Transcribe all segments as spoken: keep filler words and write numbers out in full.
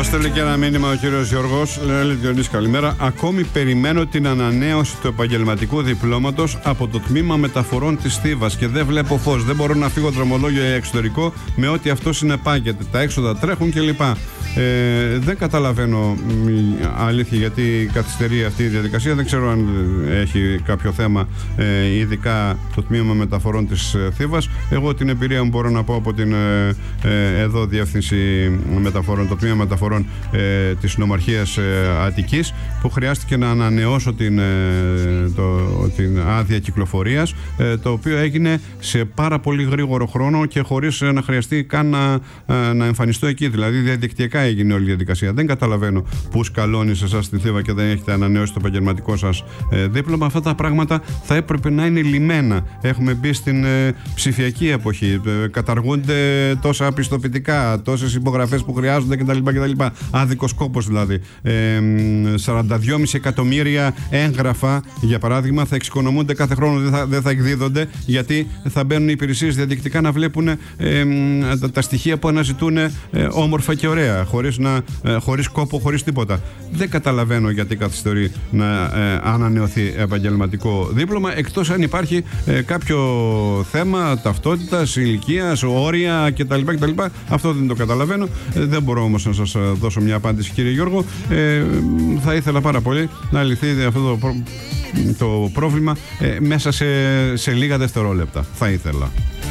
Μας στέλνει και ένα μήνυμα ο κύριος Γιώργος. Λέει: Διονύση, καλημέρα. Ακόμη περιμένω την ανανέωση του επαγγελματικού διπλώματος από το τμήμα μεταφορών της Θήβας και δεν βλέπω φως. Δεν μπορώ να φύγω δρομολόγιο ή εξωτερικό με ό,τι αυτό συνεπάγεται. Τα έξοδα τρέχουν κλπ. Ε, δεν καταλαβαίνω αλήθεια γιατί καθυστερεί αυτή η διαδικασία. Δεν ξέρω αν έχει κάποιο θέμα, ε, ειδικά το τμήμα μεταφορών της Θήβας. Εγώ την εμπειρία μου μπορώ να πω από την ε, ε, εδώ διεύθυνση μεταφορών, το τμήμα μεταφορών ε, της Νομαρχίας ε, Αττικής, που χρειάστηκε να ανανεώσω την, ε, το, την άδεια κυκλοφορίας, ε, το οποίο έγινε σε πάρα πολύ γρήγορο χρόνο και χωρίς να χρειαστεί καν να, να εμφανιστώ εκεί. Δηλαδή διαδικτυακά έγινε όλη η διαδικασία. Δεν καταλαβαίνω που σκαλώνει σε εσάς στη Θήβα και δεν έχετε ανανεώσει το επαγγελματικό σας ε, δίπλωμα. Αυτά τα πράγματα θα έπρεπε να είναι λυμμένα. Έχουμε μπει στην ε, ψηφιακή εποχή. Ε, καταργούνται τόσα πιστοποιητικά, τόσες υπογραφές που χρειάζονται κτλ. κτλ. Άδικος κόπος δηλαδή. Ε, σαράντα δύο κόμμα πέντε εκατομμύρια έγγραφα, για παράδειγμα, θα εξοικονομούνται κάθε χρόνο, δεν θα, δεν θα εκδίδονται, γιατί θα μπαίνουν οι υπηρεσίες διαδικτικά να βλέπουν ε, ε, τα, τα στοιχεία που αναζητούν ε, όμορφα και ωραία. Χωρίς, να, ε, χωρίς κόπο, χωρίς τίποτα. Δεν καταλαβαίνω γιατί καθυστερεί να ε, ανανεωθεί επαγγελματικό δίπλωμα, εκτός αν υπάρχει ε, κάποιο θέμα ταυτότητας, ηλικίας, όρια κτλ. κτλ. Αυτό δεν το καταλαβαίνω. Ε, δεν μπορώ όμως να σας δώσω μια απάντηση, κύριε Γιώργο. Ε, θα ήθελα πάρα πολύ να λυθεί αυτό το, προ... το πρόβλημα ε, μέσα σε, σε λίγα δευτερόλεπτα. Θα ήθελα.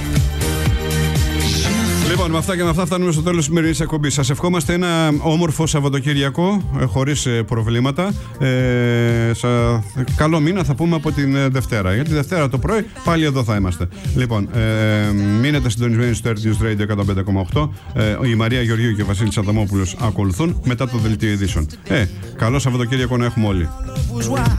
Λοιπόν, με αυτά και με αυτά φτάνουμε στο τέλος της σημερινής εκπομπής. Σας ευχόμαστε ένα όμορφο Σαββατοκυριακό, ε, χωρίς ε, προβλήματα. Ε, σα... Καλό μήνα θα πούμε από την ε, Δευτέρα. Γιατί Δευτέρα το πρωί πάλι εδώ θα είμαστε. Λοιπόν, ε, μείνετε συντονισμένοι στο News Radio εκατόν πέντε κόμμα οκτώ. Ε, η Μαρία Γεωργίου και ο Βασίλης Αδαμόπουλος ακολουθούν μετά το δελτίο ειδήσεων. Ε, καλό Σαββατοκύριακο να έχουμε όλοι.